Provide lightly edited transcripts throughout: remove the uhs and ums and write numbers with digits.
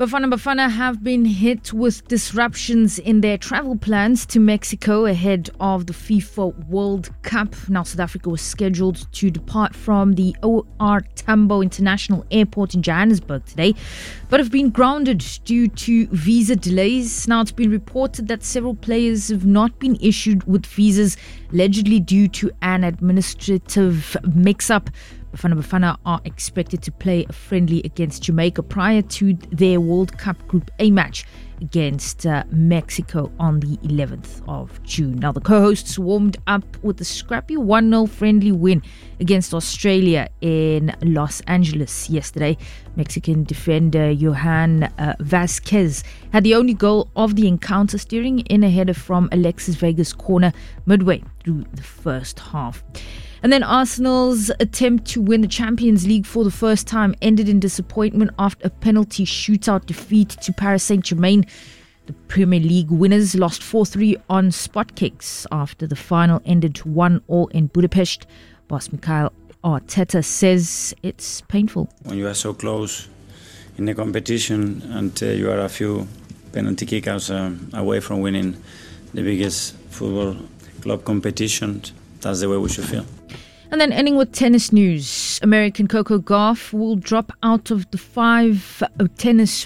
Bafana have been hit with disruptions in their travel plans to Mexico ahead of the FIFA World Cup. Now, South Africa was scheduled to depart from the OR Tambo International Airport in Johannesburg today, but have been grounded due to visa delays. Now, it's been reported that several players have not been issued with visas, allegedly due to an administrative mix-up. Bafana are expected to play a friendly against Jamaica prior to their World Cup Group A match against Mexico on the 11th of June. Now, the co-hosts warmed up with a scrappy 1-0 friendly win against Australia in Los Angeles yesterday. Mexican defender Johan Vasquez had the only goal of the encounter, steering in a header from Alexis Vega's corner midway through the first half. And then Arsenal's attempt to win the Champions League for the first time ended in disappointment after a penalty shootout defeat to Paris Saint-Germain. The Premier League winners lost 4-3 on spot kicks after the final ended 1-1 in Budapest. Boss Mikel Arteta says it's painful. When you are so close in the competition and you are a few penalty kickouts away from winning the biggest football club competition, that's the way we should feel. And then ending with tennis news. American Coco Gauff will drop out of the top 5 tennis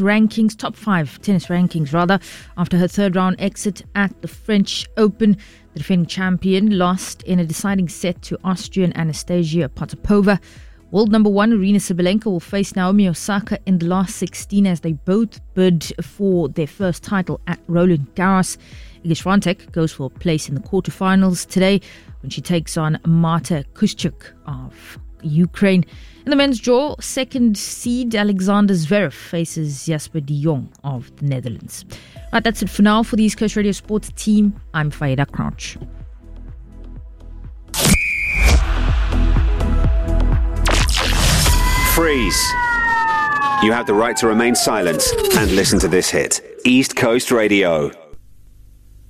rankings, after her third round exit at the French Open. The defending champion lost in a deciding set to Austrian Anastasia Potapova. World number 1 Aryna Sabalenka will face Naomi Osaka in the last 16 as they both bid for their first title at Roland Garros. Iga Swiatek goes for a place in the quarterfinals today when she takes on Marta Kushchuk of Ukraine. In the men's draw, second seed Alexander Zverev faces Jasper de Jong of the Netherlands. Right, that's it for now for the East Coast Radio Sports team. I'm Faida Crouch. Freeze. You have the right to remain silent and listen to this hit. East Coast Radio.